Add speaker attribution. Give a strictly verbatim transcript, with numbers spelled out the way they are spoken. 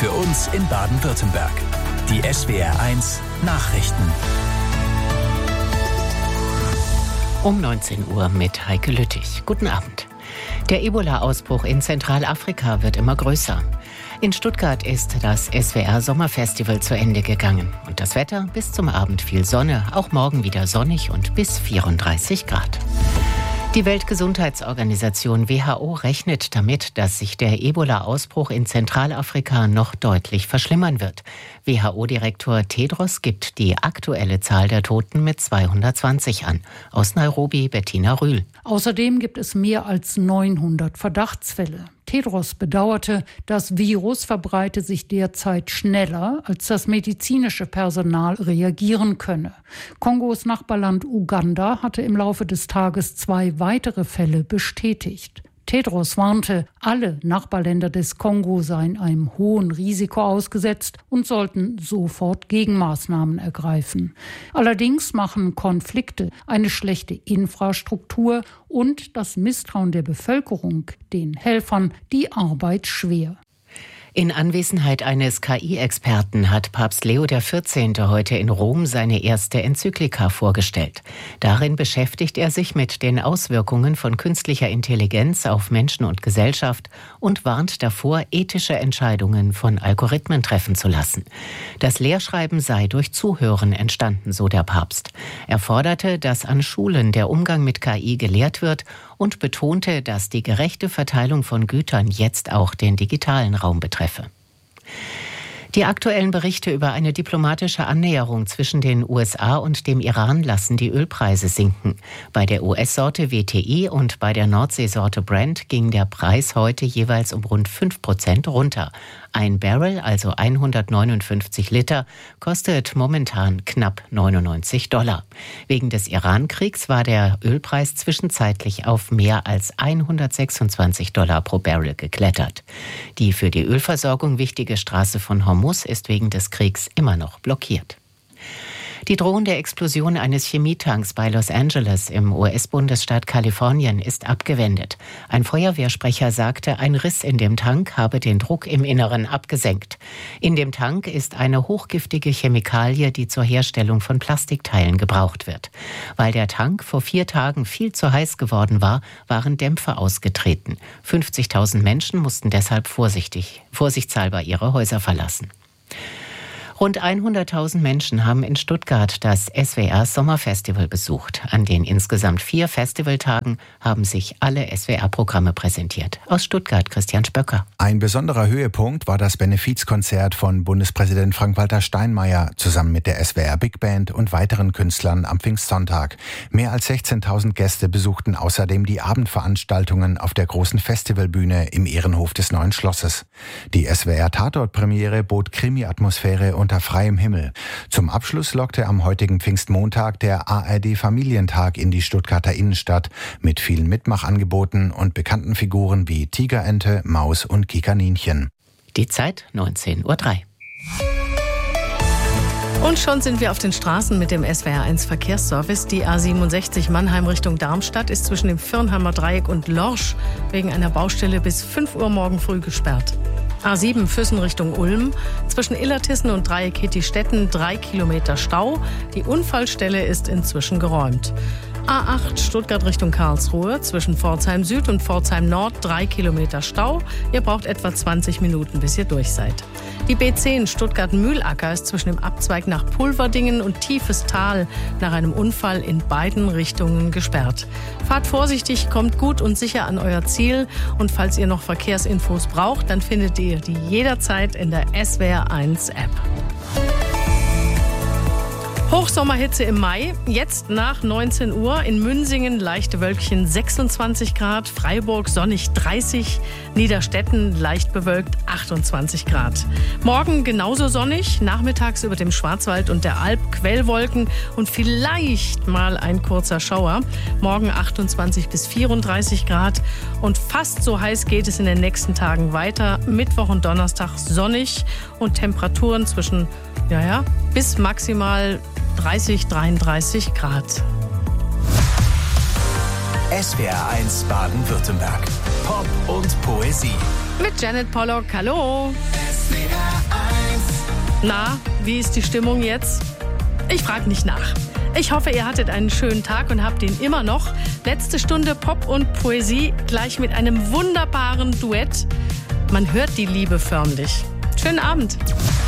Speaker 1: für uns in Baden-Württemberg. Die S W R eins Nachrichten.
Speaker 2: Um neunzehn Uhr mit Heike Lüttich. Guten Abend. Der Ebola-Ausbruch in Zentralafrika wird immer größer. In Stuttgart ist das S W R-Sommerfestival zu Ende gegangen. Und das Wetter bis zum Abend viel Sonne, auch morgen wieder sonnig und bis vierunddreißig Grad. Die Weltgesundheitsorganisation W H O rechnet damit, dass sich der Ebola-Ausbruch in Zentralafrika noch deutlich verschlimmern wird. W H O-Direktor Tedros gibt die aktuelle Zahl der Toten mit zweihundertzwanzig an. Aus Nairobi Bettina Rühl.
Speaker 3: Außerdem gibt es mehr als neunhundert Verdachtsfälle. Tedros bedauerte, das Virus verbreite sich derzeit schneller, als das medizinische Personal reagieren könne. Kongos Nachbarland Uganda hatte im Laufe des Tages zwei weitere Fälle bestätigt. Tedros warnte, alle Nachbarländer des Kongo seien einem hohen Risiko ausgesetzt und sollten sofort Gegenmaßnahmen ergreifen. Allerdings machen Konflikte, eine schlechte Infrastruktur und das Misstrauen der Bevölkerung den Helfern die Arbeit schwer.
Speaker 2: In Anwesenheit eines K I-Experten hat Papst Leo der vierzehnte heute in Rom seine erste Enzyklika vorgestellt. Darin beschäftigt er sich mit den Auswirkungen von künstlicher Intelligenz auf Menschen und Gesellschaft und warnt davor, ethische Entscheidungen von Algorithmen treffen zu lassen. Das Lehrschreiben sei durch Zuhören entstanden, so der Papst. Er forderte, dass an Schulen der Umgang mit K I gelehrt wird und betonte, dass die gerechte Verteilung von Gütern jetzt auch den digitalen Raum betreffe. Die aktuellen Berichte über eine diplomatische Annäherung zwischen den U S A und dem Iran lassen die Ölpreise sinken. Bei der U S-Sorte W T I und bei der Nordseesorte Brent ging der Preis heute jeweils um rund fünf Prozent runter. Ein Barrel, also hundertneunundfünfzig Liter, kostet momentan knapp neunundneunzig Dollar. Wegen des Iran-Kriegs war der Ölpreis zwischenzeitlich auf mehr als hundertsechsundzwanzig Dollar pro Barrel geklettert. Die für die Ölversorgung wichtige Straße von Hormuz ist wegen des Kriegs immer noch blockiert. Die drohende Explosion eines Chemietanks bei Los Angeles im U S-Bundesstaat Kalifornien ist abgewendet. Ein Feuerwehrsprecher sagte, ein Riss in dem Tank habe den Druck im Inneren abgesenkt. In dem Tank ist eine hochgiftige Chemikalie, die zur Herstellung von Plastikteilen gebraucht wird. Weil der Tank vor vier Tagen viel zu heiß geworden war, waren Dämpfe ausgetreten. fünfzigtausend Menschen mussten deshalb vorsichtig, vorsichtshalber ihre Häuser verlassen. Rund hunderttausend Menschen haben in Stuttgart das S W R-Sommerfestival besucht. An den insgesamt vier Festivaltagen haben sich alle S W R-Programme präsentiert. Aus Stuttgart Christian Spöcker.
Speaker 4: Ein besonderer Höhepunkt war das Benefizkonzert von Bundespräsident Frank-Walter Steinmeier zusammen mit der S W R Big Band und weiteren Künstlern am Pfingstsonntag. Mehr als sechzehntausend Gäste besuchten außerdem die Abendveranstaltungen auf der großen Festivalbühne im Ehrenhof des Neuen Schlosses. Die S W R-Tatort-Premiere bot Krimi-Atmosphäre unter freiem Himmel. Zum Abschluss lockte am heutigen Pfingstmontag der A R D-Familientag in die Stuttgarter Innenstadt mit vielen Mitmachangeboten und bekannten Figuren wie Tigerente, Maus und Kikaninchen.
Speaker 2: Die Zeit neunzehn Uhr drei.
Speaker 5: Und schon sind wir auf den Straßen mit dem S W R eins Verkehrsservice. Die A siebenundsechzig Mannheim Richtung Darmstadt ist zwischen dem Firnheimer Dreieck und Lorsch wegen einer Baustelle bis fünf Uhr morgen früh gesperrt. A sieben Füssen Richtung Ulm, zwischen Illertissen und Dreieck Hittistetten drei Kilometer Stau. Die Unfallstelle ist inzwischen geräumt. A acht Stuttgart Richtung Karlsruhe, zwischen Pforzheim Süd und Pforzheim Nord drei Kilometer Stau. Ihr braucht etwa zwanzig Minuten, bis ihr durch seid. Die B zehn Stuttgart-Mühlacker ist zwischen dem Abzweig nach Pulverdingen und Tiefes Tal nach einem Unfall in beiden Richtungen gesperrt. Fahrt vorsichtig, kommt gut und sicher an euer Ziel. Und falls ihr noch Verkehrsinfos braucht, dann findet ihr die jederzeit in der S W R eins App. Hochsommerhitze im Mai, jetzt nach neunzehn Uhr, in Münsingen leichte Wölkchen sechsundzwanzig Grad, Freiburg sonnig dreißig, Niederstetten leicht bewölkt achtundzwanzig Grad. Morgen genauso sonnig, nachmittags über dem Schwarzwald und der Alp Quellwolken und vielleicht mal ein kurzer Schauer. Morgen achtundzwanzig bis vierunddreißig Grad und fast so heiß geht es in den nächsten Tagen weiter. Mittwoch und Donnerstag sonnig und Temperaturen zwischen, ja ja, bis maximal dreißig, dreiunddreißig Grad.
Speaker 1: S W R eins Baden-Württemberg. Pop und Poesie.
Speaker 5: Mit Janet Pollock. Hallo.
Speaker 1: S W R
Speaker 5: Na, wie ist die Stimmung jetzt? Ich frage nicht nach. Ich hoffe, ihr hattet einen schönen Tag und habt ihn immer noch. Letzte Stunde Pop und Poesie, gleich mit einem wunderbaren Duett. Man hört die Liebe förmlich. Schönen Abend.